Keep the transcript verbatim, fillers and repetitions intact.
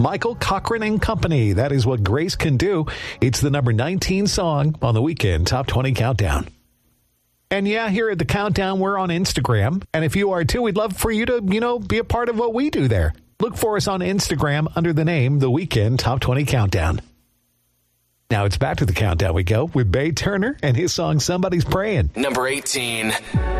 Michael Cochran and Company. That is what Grace can do. It's the number nineteen song on the Weekend Top twenty Countdown. And yeah, here at the Countdown, we're on Instagram. And if you are too, we'd love for you to, you know, be a part of what we do there. Look for us on Instagram under the name The Weekend Top twenty Countdown. Now it's back to the Countdown we go with Bay Turner and his song Somebody's Praying. Number eighteen.